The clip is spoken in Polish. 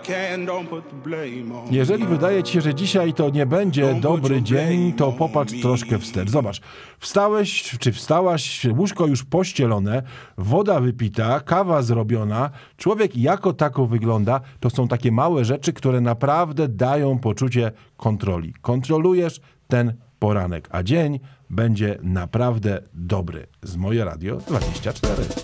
Jeżeli wydaje ci się, że dzisiaj to nie będzie dobry dzień, to popatrz troszkę wstecz. Zobacz, wstałeś czy wstałaś, łóżko już pościelone, woda wypita, kawa zrobiona, człowiek jako tako wygląda. To są takie małe rzeczy, które naprawdę dają poczucie kontroli. Kontrolujesz ten poranek, a dzień będzie naprawdę dobry. Z Moje Radio 24.